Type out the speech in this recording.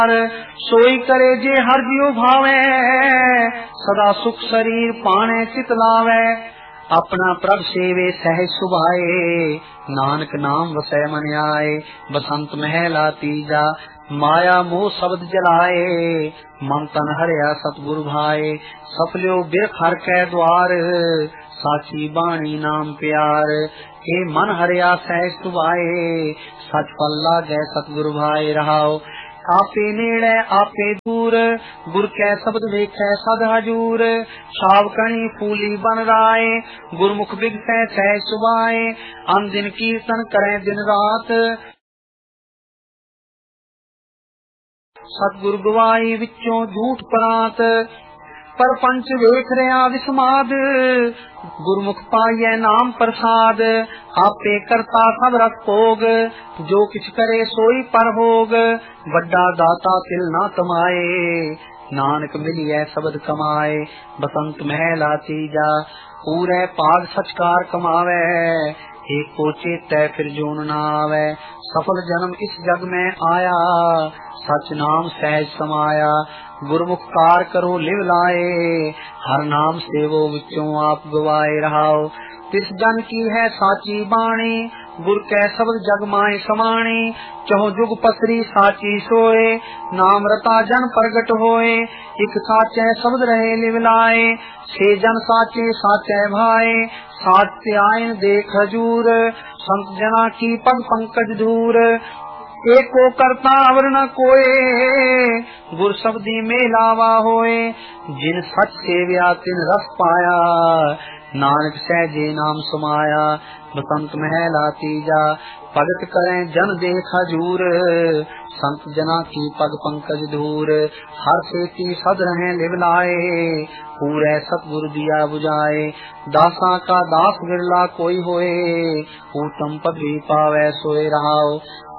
सोई करे जे हर जियो भावे, सदा सुख शरीर पाने चित लावे। अपना प्रभ सेवे सहज सुभाए, नानक नाम वसै मन आए। बसंत महला तीजा, माया मोह शब्द जलाए। मन तन हरिया सतगुरु भाए, सफल्यो बिरख हर कै द्वार। साची बाणी नाम प्यार, हे मन हरिया सहज सुभाए। सच फल लागै सतगुरु भाए रहाओ। आपे नेड़े आपे दूर, गुर कै शब्द वेखै सद हजूर। छावकणी फूली बन राय, गुरमुख बिगसै सहज सुभाए। अन दिन कीर्तन करें दिन रात, सतगुरु गवाई विचों झूठ परात। पर पंच वेख रहा विस्माद, गुरमुख पाइए नाम प्रसाद। आपे करता सब रस भोग, जो किछ करे सोई पर भोग। वड्डा दाता तिल ना कमाए, नानक मिलिए शब्द कमाए। बसंत महला तीजा, पूरे पाग सचकार कमावे। एक को चेतै फिर जोन न आवे, सफल जन्म इस जग में आया। सच नाम सहज समाया, गुरमुख कार करो लिव लाए। हर नाम सेवो विचों आप गवाए रहाओ। तिस जन की है साची बाणी, गुर कै शब्द जग माए समाणी। चहु जुग पसरी साची सोए, नाम रता जन प्रगट होए। इक साचे शब्द रहे लिव लाए, से जन साचे साचे भाए। साच आयन देख हजूर, संत जना की पग पंकज धूर। एको करता अवर न कोए, गुर शब्दी में लावा होए। जिन सच सेव्या तिन रस पाया, नानक सहजे नाम समाया। बसंत महला तीजा, भगत करें जन देख हजूर। संत जना की पग पंकज धूर। हर सेती सद रहे लिव लाए, पूरे सतगुरु दिया बुझाए। दासा का दास बिरला कोई होए, उत्तम पदवी पावे सोए रहाओ।